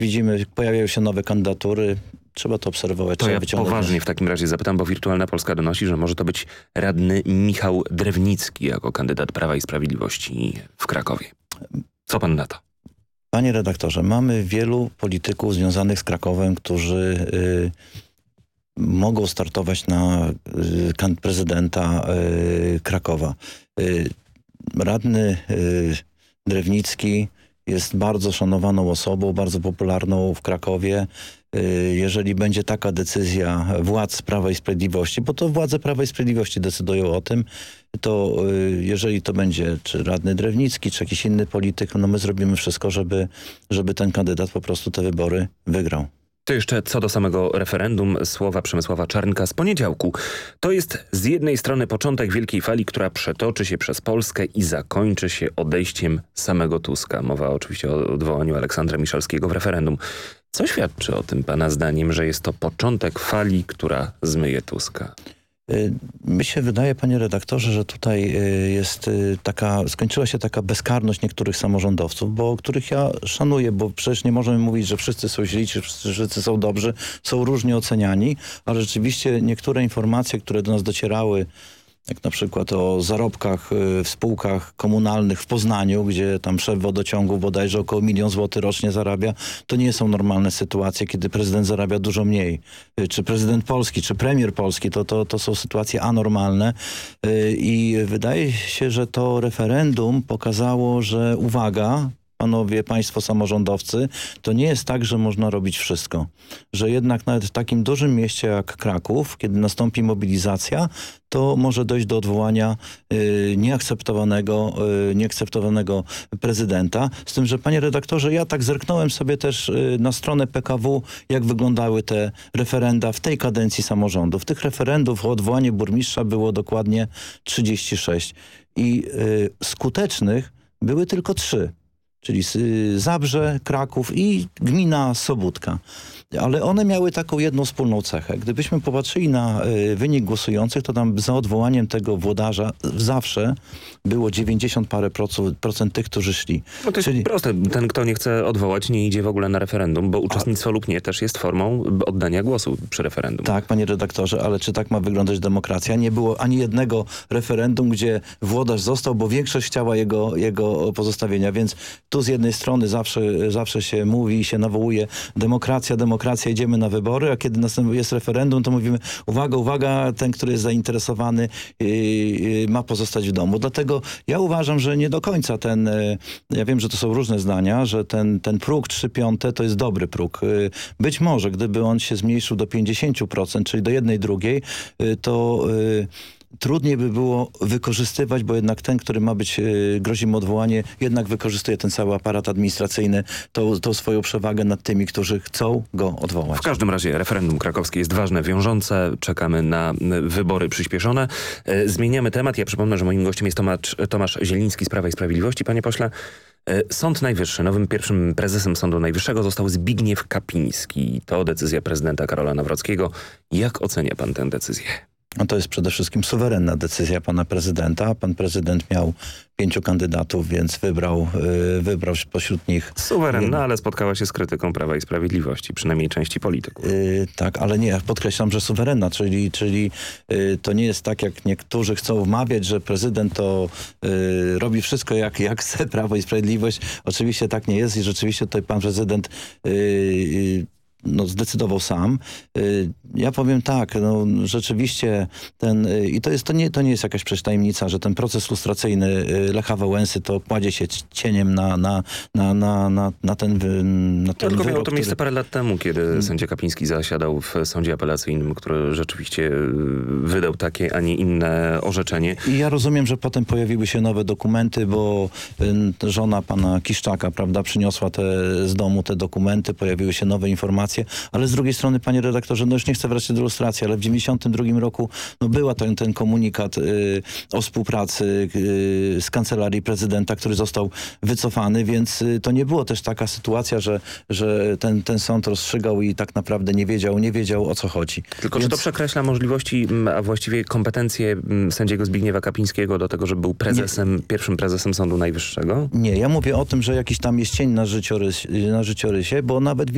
widzimy, pojawiają się nowe kandydatury. Trzeba to obserwować. To trzeba ja wyciągnąć. poważnie w takim razie zapytam, bo Wirtualna Polska donosi, że może to być radny Michał Drewnicki jako kandydat Prawa i Sprawiedliwości w Krakowie. Co pan na to? Panie redaktorze, mamy wielu polityków związanych z Krakowem, którzy mogą startować na prezydenta Krakowa. Radny Drewnicki jest bardzo szanowaną osobą, bardzo popularną w Krakowie. Jeżeli będzie taka decyzja władz Prawa i Sprawiedliwości, bo to władze Prawa i Sprawiedliwości decydują o tym, to jeżeli to będzie czy radny Drewnicki, czy jakiś inny polityk, no my zrobimy wszystko, żeby ten kandydat po prostu te wybory wygrał. To jeszcze co do samego referendum, słowa Przemysława Czarnka z poniedziałku. To jest z jednej strony początek wielkiej fali, która przetoczy się przez Polskę i zakończy się odejściem samego Tuska. Mowa oczywiście o odwołaniu Aleksandra Miszalskiego w referendum. Co świadczy o tym pana zdaniem, że jest to początek fali, która zmyje Tuska? Mi się wydaje, panie redaktorze, że tutaj skończyła się taka bezkarność niektórych samorządowców, których ja szanuję, bo przecież nie możemy mówić, że wszyscy są źli, czy wszyscy są dobrzy, są różnie oceniani, ale rzeczywiście niektóre informacje, które do nas docierały, jak na przykład o zarobkach w spółkach komunalnych w Poznaniu, gdzie tam szef wodociągu bodajże około 1 000 000 złotych rocznie zarabia, to nie są normalne sytuacje, kiedy prezydent zarabia dużo mniej. Czy prezydent Polski, czy premier Polski, to są sytuacje anormalne i wydaje się, że to referendum pokazało, że uwaga, panowie, państwo samorządowcy, to nie jest tak, że można robić wszystko. Że jednak nawet w takim dużym mieście jak Kraków, kiedy nastąpi mobilizacja, to może dojść do odwołania nieakceptowanego prezydenta. Z tym, że panie redaktorze, ja tak zerknąłem sobie też na stronę PKW, jak wyglądały te referenda w tej kadencji samorządu. W tych referendów o odwołanie burmistrza było dokładnie 36 i skutecznych były tylko 3. Czyli Zabrze, Kraków i gmina Sobótka. Ale one miały taką jedną wspólną cechę. Gdybyśmy popatrzyli na wynik głosujących, to tam za odwołaniem tego włodarza zawsze było 90 parę procent tych, którzy szli. No to jest proste. Ten, kto nie chce odwołać, nie idzie w ogóle na referendum, bo uczestnictwo lub nie też jest formą oddania głosu przy referendum. Tak, panie redaktorze, ale czy tak ma wyglądać demokracja? Nie było ani jednego referendum, gdzie włodarz został, bo większość chciała jego pozostawienia. Więc tu z jednej strony zawsze się mówi i się nawołuje demokracja, idziemy na wybory, a kiedy jest referendum, to mówimy uwaga, ten, który jest zainteresowany ma pozostać w domu. Dlatego ja uważam, że nie do końca ja wiem, że to są różne zdania, że ten próg 3/5 to jest dobry próg. Być może, gdyby on się zmniejszył do 50%, czyli do 1/2, to trudniej by było wykorzystywać, bo jednak ten, który ma być, grozi mu odwołanie, jednak wykorzystuje ten cały aparat administracyjny, tą swoją przewagę nad tymi, którzy chcą go odwołać. W każdym razie referendum krakowskie jest ważne, wiążące. Czekamy na wybory przyspieszone. Zmieniamy temat. Ja przypomnę, że moim gościem jest Tomasz Zieliński z Prawa i Sprawiedliwości. Panie pośle, Sąd Najwyższy, nowym pierwszym prezesem Sądu Najwyższego został Zbigniew Kapiński. To decyzja prezydenta Karola Nawrockiego. Jak ocenia pan tę decyzję? No to jest przede wszystkim suwerenna decyzja pana prezydenta. Pan prezydent miał 5 kandydatów, więc wybrał spośród nich... Suwerenna, ale spotkała się z krytyką Prawa i Sprawiedliwości, przynajmniej części polityków. Tak, ale nie, podkreślam, że suwerenna, czyli to nie jest tak, jak niektórzy chcą wmawiać, że prezydent to robi wszystko jak chce Prawo i Sprawiedliwość. Oczywiście tak nie jest i rzeczywiście tutaj pan prezydent zdecydował sam. Ja powiem tak, rzeczywiście to nie jest jakaś przecież tajemnica, że ten proces lustracyjny Lecha Wałęsy to kładzie się cieniem na ten Tylko miało wyrok, to miejsce parę lat temu, kiedy sędzia Kapiński zasiadał w sądzie apelacyjnym, który rzeczywiście wydał takie, a nie inne orzeczenie. I ja rozumiem, że potem pojawiły się nowe dokumenty, bo żona pana Kiszczaka, prawda, przyniosła z domu te dokumenty, pojawiły się nowe informacje, ale z drugiej strony, panie redaktorze, już nie chcę wracać do lustracji, ale w 1992 roku była ten komunikat o współpracy z Kancelarii Prezydenta, który został wycofany, więc to nie było też taka sytuacja, że ten sąd rozstrzygał i tak naprawdę nie wiedział o co chodzi. Tylko czy to przekreśla możliwości, a właściwie kompetencje sędziego Zbigniewa Kapińskiego do tego, żeby był pierwszym prezesem Sądu Najwyższego? Nie, ja mówię o tym, że jakiś tam jest cień na życiorysie, bo nawet